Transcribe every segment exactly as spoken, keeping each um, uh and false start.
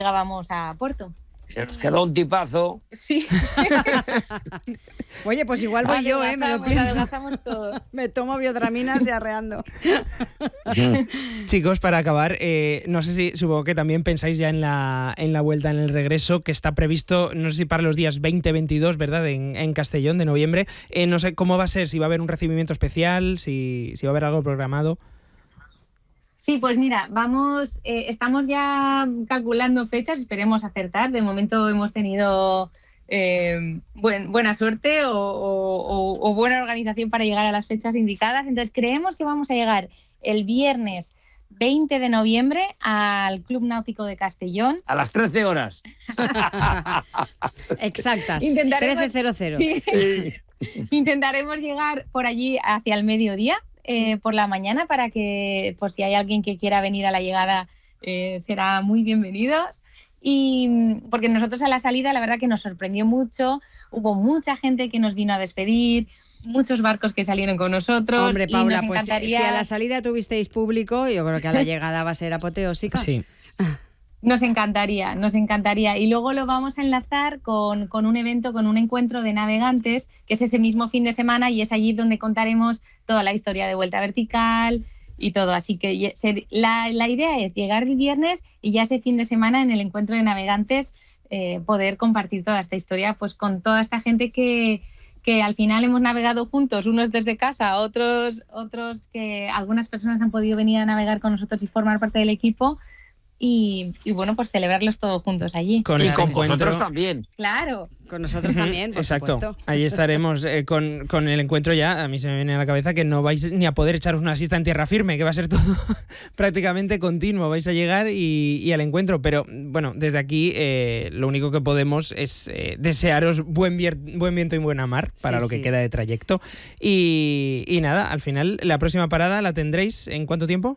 llegábamos a puerto. Se nos quedó un tipazo. Sí. sí. Oye, pues igual voy yo, ¿eh? Me lo pienso. Me tomo biodraminas y arreando. Chicos, para acabar, eh, no sé si, supongo que también pensáis ya en la, en la vuelta, en el regreso, que está previsto, no sé si para los días veinte veintidós, ¿verdad? En, en Castellón, de noviembre. Eh, no sé cómo va a ser, si va a haber un recibimiento especial, si, si va a haber algo programado. Sí, pues mira, vamos, eh, estamos ya calculando fechas, esperemos acertar. De momento hemos tenido eh, buen, buena suerte o, o, o buena organización para llegar a las fechas indicadas. Entonces creemos que vamos a llegar el viernes veinte de noviembre al Club Náutico de Castellón. A las trece horas. Exactas, trece cero cero. Sí. Sí. Intentaremos llegar por allí hacia el mediodía. Eh, por la mañana para que, por si hay alguien que quiera venir a la llegada, eh, será muy bienvenidos. Y porque nosotros a la salida la verdad que nos sorprendió mucho, hubo mucha gente que nos vino a despedir, muchos barcos que salieron con nosotros. Hombre, Paula, y nos pues encantaría... si a la salida tuvisteis público, yo creo que a la llegada va a ser apoteósica. Sí. Nos encantaría, nos encantaría. Y luego lo vamos a enlazar con, con un evento, con un encuentro de navegantes, que es ese mismo fin de semana y es allí donde contaremos toda la historia de Vuelta Vertical y todo. Así que la, la idea es llegar el viernes y ya ese fin de semana en el encuentro de navegantes eh, poder compartir toda esta historia pues con toda esta gente que, que al final hemos navegado juntos, unos desde casa, otros, otros que algunas personas han podido venir a navegar con nosotros y formar parte del equipo. Y, y bueno, pues celebrarlos todos juntos allí. Con, y con vosotros también. Claro. Con nosotros también, por Exacto. supuesto. Ahí estaremos eh, con, con el encuentro ya. A mí se me viene a la cabeza que no vais ni a poder echaros una siesta en tierra firme, que va a ser todo prácticamente continuo. Vais a llegar y, y al encuentro. Pero bueno, desde aquí eh, lo único que podemos es eh, desearos buen, vier, buen viento y buena mar para sí, lo que sí. queda de trayecto. Y, y nada, al final, la próxima parada la tendréis ¿en cuánto tiempo?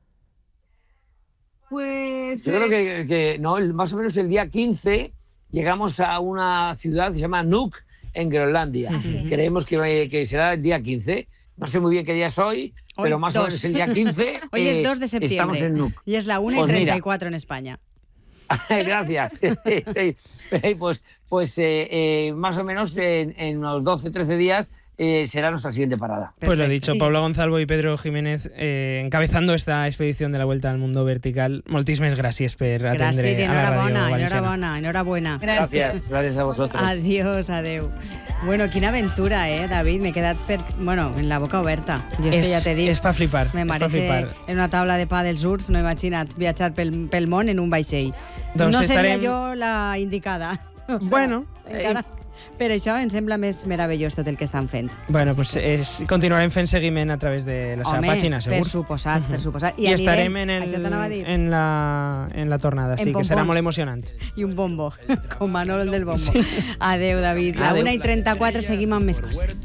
Pues... Yo creo que, que no, más o menos el día quince llegamos a una ciudad que se llama Nuuk, en Groenlandia. Ah, sí. Creemos que, que será el día quince. No sé muy bien qué día es hoy, hoy pero más dos. o menos el día quince. Hoy eh, es dos de septiembre. Estamos en Nuuk. Y es la una y treinta y cuatro en España. Gracias. sí. Pues, pues eh, eh, más o menos en, en unos doce trece días Eh, será nuestra siguiente parada. Pues lo dicho, sí. Paula Gonzalvo y Pedro Jiménez eh, encabezando esta expedición de la Vuelta al Mundo Vertical. Moltíssimes gràcies per atendre gràcies, a la ràdio valenciana. Enhorabona, enhorabona. Gràcies, gràcies a vosotros. Adiós, adeu. Bueno, quina aventura, eh, David? M'he quedat per, bueno, en la boca oberta. Jo és, és que ja t'he dit. És per flipar. Me marece en una taula de pàdel surf, no he imaginat viatjar pel, pel món en un vaixell. Doncs no seria estarem... jo la indicada. O sea, bueno, encara... eh... Per això em sembla més meravellós tot el que estan fent. Bueno, pues és, continuarem fent seguiment a través de la seva Home, pàgina, segur. per suposat, per suposat. I, I estarem en, el, en, la, en la tornada, en sí, pompons. Que serà molt emocionant. I un bombo, com Manol del bombo. Sí. Adeu, David. A la una i trenta-quatre seguim amb més coses.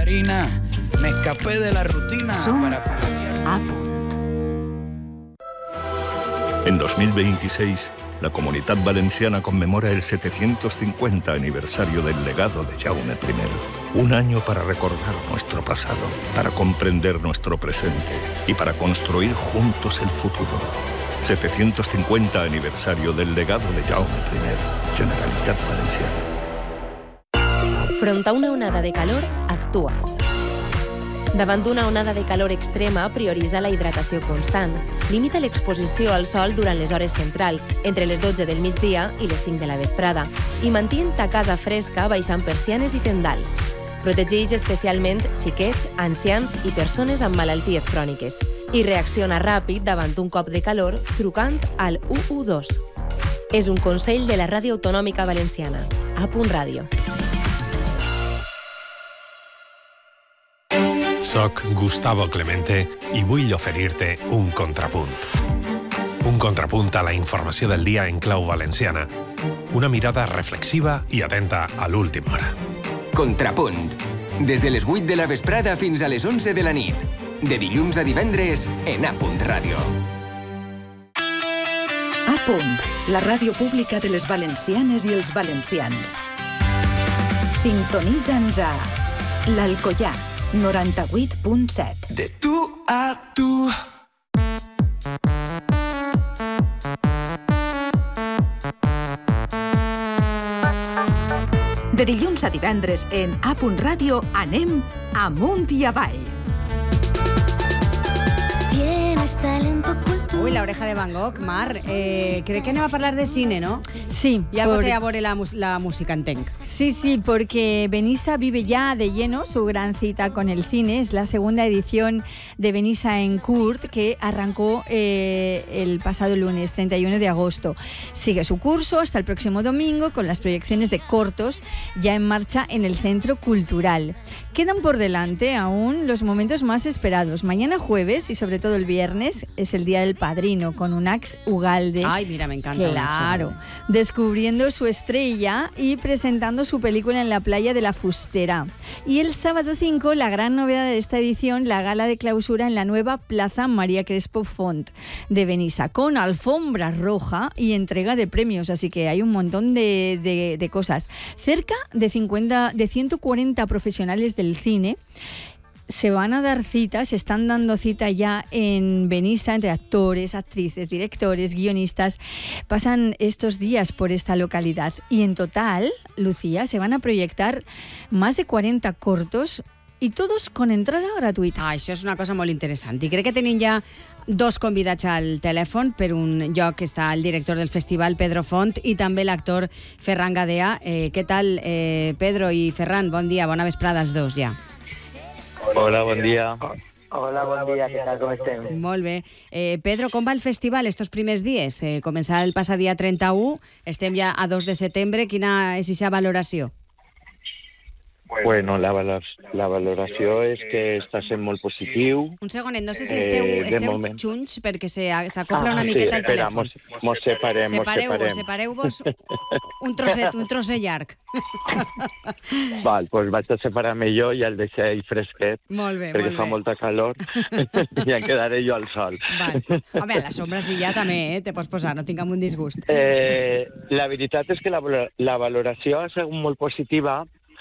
Me escapé de la rutina. Som para... a punt. En dos mil veintiséis, la Comunitat Valenciana conmemora el setecientos cincuenta aniversario del legado de Jaume primero. Un año para recordar nuestro pasado, para comprender nuestro presente y para construir juntos el futuro. setecientos cincuenta aniversario del legado de Jaume primero, Generalitat Valenciana. Front a una onada de calor, actua. Davant d'una onada de calor extrema, prioritza la hidratació constant. Limita l'exposició al sol durant les hores centrals, entre les dotze del migdia i les cinc de la vesprada, i mantén ta casa fresca baixant persianes i tendals. Protegeix especialment xiquets, ancians i persones amb malalties cròniques. I reacciona ràpid davant d'un cop de calor trucant al u u dos. És un consell de la Ràdio Autonòmica Valenciana. A Punt Ràdio. Soc Gustavo Clemente i vull oferir-te un contrapunt. Un contrapunt a la informació del dia en clau valenciana. Una mirada reflexiva i atenta a l'última hora. Contrapunt. Des de les vuit de la vesprada fins a les onze de la nit. De dilluns a divendres en A Punt Ràdio. A Punt, la ràdio pública de les valencianes i els valencians. Sintonitza'ns a l'Alcoià, noranta-vuit punt set. De tu a tu. De dilluns a divendres en A Punt Ràdio anem amunt i avall. Tienes talento cultural. Uy, la oreja de Van Gogh, Mar. Eh, crec que anem a parlar de cine, ¿no? Sí. Ya por... a veure la, la música, entenc. Sí, sí, porque Benissa vive ya de lleno su gran cita con el cine. Es la segunda edición de Benissa en Curt, que arrancó eh, el pasado lunes, treinta y uno de agosto. Sigue su curso hasta el próximo domingo con las proyecciones de cortos ya en marcha en el Centro Cultural. Quedan por delante aún los momentos más esperados. Mañana jueves y sobre todo el viernes es el Día del Padrino con Unax Ugalde. Ay, mira, me encanta. Claro, descubriendo su estrella y presentando su película en la playa de La Fustera. Y el sábado cinco, la gran novedad de esta edición, la gala de clausura en la nueva Plaza María Crespo Font de Benissa, con alfombra roja y entrega de premios, así que hay un montón de, de, de cosas. Cerca de cincuenta, de ciento cuarenta profesionales del cine se van a dar cita, se están dando cita ya en Benissa, entre actores, actrices, directores, guionistas. Pasan estos días por esta localidad y en total, Lucía, se van a proyectar más de cuarenta cortos i todos con entrada gratuïta. Ah, això és una cosa molt interessant. I crec que tenim ja dos convidats al telèfon. Per un lloc està el director del festival, Pedro Font, i també l'actor Ferran Gadea. Eh, què tal, eh, Pedro i Ferran? Bon dia, bona vesprada als dos ja. Hola, bon dia. Hola, bon dia, què tal, com estem? Molt bé. Eh, Pedro, com va el festival estos primers dies? Eh, començar el passat dia trenta-u, estem ja a dos de setembre. Quina és aquesta valoració? Bueno, la, valor, la valoració és que està sent molt positiu. Un segonet, no sé si esteu, eh, esteu junts perquè s'acopla ah, una miqueta sí, el telèfon. Mos, mos separem, Separeu-vos, separeu-vos un trosset, un trosset llarg. Val, doncs vaig a separar-me jo i el deixo ell fresquet. Molt bé, perquè molt fa bé. molta calor i em quedaré jo al sol. Val. Home, a la sombra sí ja també, eh? Te pots posar, no tinguem un disgust. Eh, la veritat és que la, la valoració ha sigut molt positiva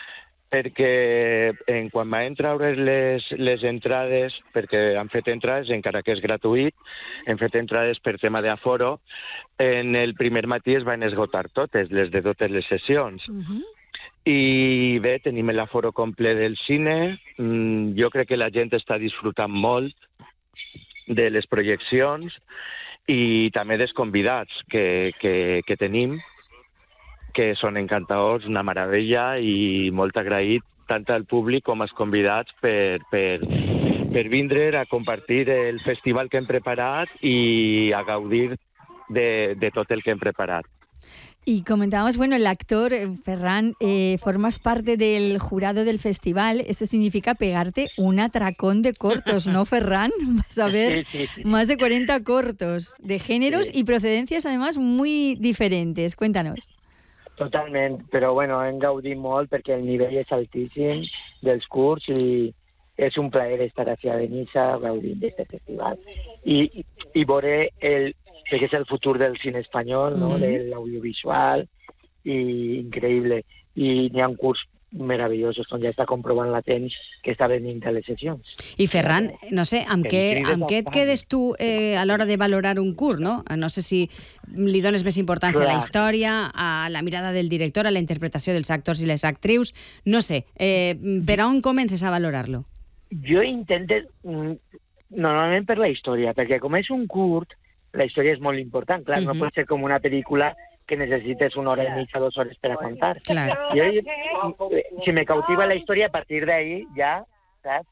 perquè en quan van treure les, les entrades, perquè han fet entrades, encara que és gratuït, han fet entrades per tema d'aforo, en el primer matí es van esgotar totes, les de totes les sessions. Uh-huh. I bé, tenim l'aforo complet del cine, mm, jo crec que la gent està disfrutant molt de les projeccions i també dels convidats que, que, que tenim, que són encantadors, una meravella i molt agraït tant al públic com als convidats per, per, per vindre a compartir el festival que hem preparat i a gaudir de, de tot el que hem preparat. Y comentábamos, bueno, el actor Ferran, eh, formas parte del jurado del festival. Eso significa pegarte un atracón de cortos, ¿no, Ferran? Vas a ver sí, sí, sí. más de cuarenta cortos de géneros sí. y procedencias además muy diferentes. Cuéntanos. Totalment, però bueno, hem gaudit molt perquè el nivell és altíssim dels curts i és un plaer estar aquí a Benissa gaudint d'aquest festival. I, i, i veure el, que és el futur del cine espanyol, no? Mm-hmm. de l'audiovisual, i increïble. I n'hi ha un curs meravellosos, com ja està comprovant la temps que està venint a les sessions. I Ferran, no sé, amb què, amb què et quedes tu eh, a l'hora de valorar un curt, no? No sé si li dones més importància Clar. a la història, a la mirada del director, a la interpretació dels actors i les actrius, no sé, eh, per on comences a valorar-lo? Jo intento, normalment per la història, perquè com és un curt, la història és molt important, clar, uh-huh. no pot ser com una pel·lícula que necessites una hora i mitja, dos hores per a contar. Claro. Jo, si me cautiva la història, a partir d'ahí ja, saps?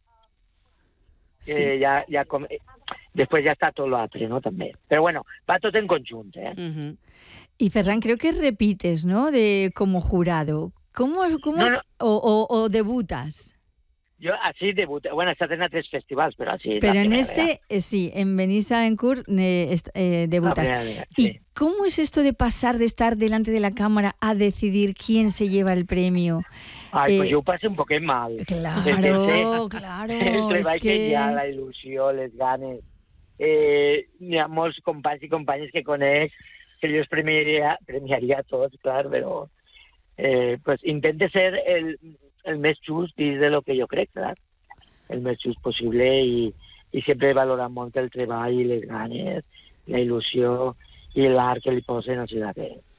Sí. Eh, ja, ja com... Després ja està tot l'altre, ¿no? També. Però bueno, va tot en conjunt, ¿eh? Uh-huh. Y Ferran, creo que repites, ¿no? De como jurado. ¿Cómo, cómo no, es... no. O, o, o debutas? Yo así debuté, bueno, he estat en tres festivals, pero así... Pero en este, eh, sí, en Benissa en Curt eh, eh, debutas. La primera, sí. ¿Y cómo es esto de pasar de estar delante de la cámara a decidir quién se lleva el premio? Ay, eh, pues yo ho passé un poquet mal. Claro, claro. El treball es que... que hi ha, la il·lusió, les ganes. Eh, hi ha molts companys i companyes que conec que jo els premiaria, premiaria a tots, clar, però eh, pues intente ser el... el més just dins de lo que jo crec, clar. El més just possible i, i sempre valora molt el treball i les ganes, la il·lusió i l'art que li posen, o sigui que